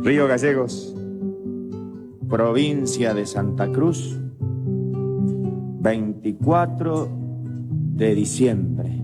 Río Gallegos, provincia de Santa Cruz, 24 de diciembre.